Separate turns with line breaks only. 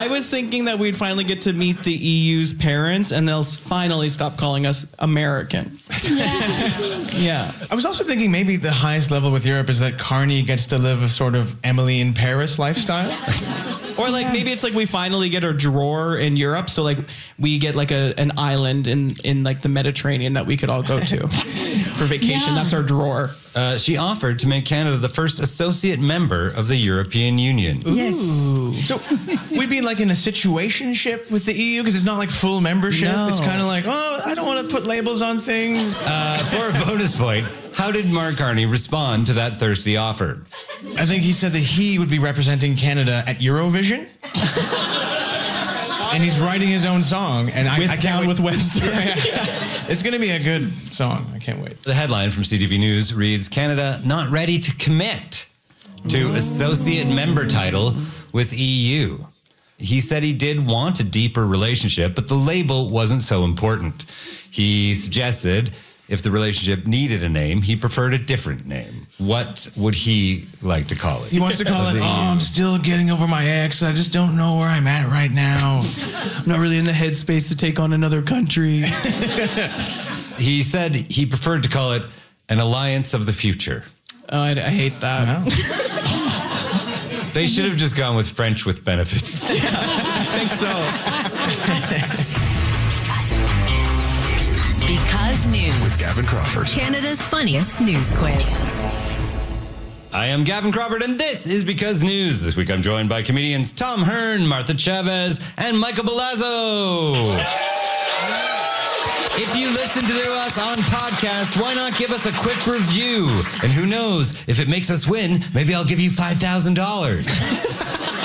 I was thinking that we'd finally get to meet the EU's parents and they'll finally stop calling us American. Yeah.
I was also thinking maybe the highest level with Europe is that Carney gets to live a sort of Emily in Paris lifestyle.
Or like maybe it's like we finally get a drawer in Europe, so like we get like an island in like the Mediterranean that we could all go to for vacation. That's our drawer.
She offered to make Canada the first associate member of the European Union.
Yes.
So we'd be like in a situationship with the EU because it's not like full membership.
No.
It's kind of like, oh, I don't want to put labels on things.
For a bonus point, how did Mark Carney respond to that thirsty offer?
I think he said that he would be representing Canada at Eurovision. And he's writing his own song. And I can't
Down
wait.
with Webster.
It's going to be a good song. I can't wait.
The headline from CTV News reads, Canada not ready to commit to associate member title with EU. He said he did want a deeper relationship, but the label wasn't so important. He suggested if the relationship needed a name, he preferred a different name. What would he like to call it?
He wants to call it, I'm still getting over my ex. I just don't know where I'm at right now.
I'm not really in the headspace to take on another country.
He said he preferred to call it an alliance of the future.
Oh, I hate that.
They should have just gone with French with benefits.
I think so.
Because News.
With Gavin Crawford.
Canada's funniest news quiz.
I am Gavin Crawford, and this is Because News. This week I'm joined by comedians Tom Hearn, Martha Chavez, and Michael Belazzo. If you listen to us on podcast, why not give us a quick review? And who knows, if it makes us win, maybe I'll give you $5,000.